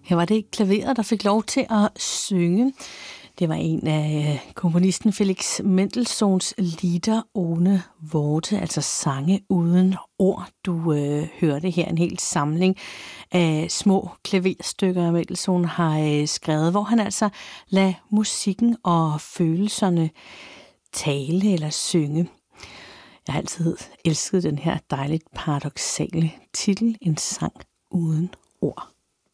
Her var det klaveret, der fik lov til at synge. Det var en af komponisten Felix Mendelssohns Lieder ohne Worte, altså sange uden ord. Du hørte her en hel samling af små klaverstykker, Mendelssohn har skrevet, hvor han altså lader musikken og følelserne tale eller synge. Jeg har altid elsket den her dejligt paradoksale titel, En sang uden ord.